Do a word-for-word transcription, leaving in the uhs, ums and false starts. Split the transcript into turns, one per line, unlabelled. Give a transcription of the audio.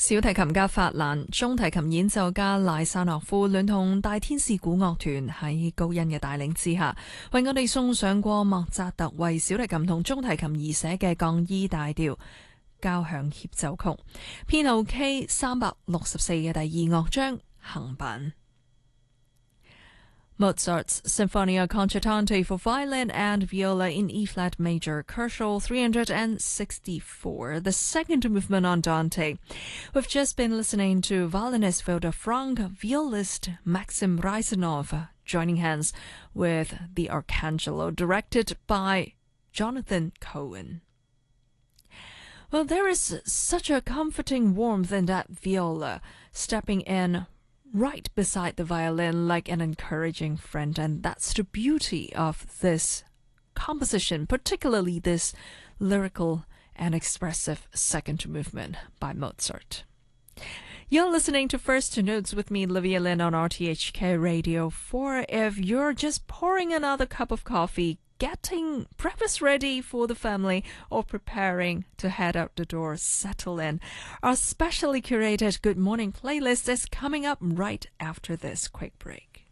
小提琴家法蘭、中提琴演奏家賴薩諾夫聯同大天使鼓樂團喺高恩嘅帶領之下，為我哋送上過莫扎特為小提琴同中提琴而寫嘅降 E 大調交響協奏曲，編號 K 三百六十四嘅第二樂章行版。Mozart's Sinfonia Concertante for Violin and Viola in E-flat major, Kershaw three sixty-four, the second movement Andante. We've just been listening to violinist Wilder Frank, violist Maxim Reisnov, joining hands with the Arcangelo, directed by Jonathan Cohen. Well, there is such a comforting warmth in that viola, stepping in right beside the violin like an encouraging friend, and that's the beauty of this composition, particularly this lyrical and expressive second movement by Mozart. You're listening to First Notes with me, Livia Lynn, on R T H K Radio four. If you're just pouring another cup of coffee, getting breakfast ready for the family, or preparing to head out the door, settle in. Our specially curated Good Morning playlist is coming up right after this quick break.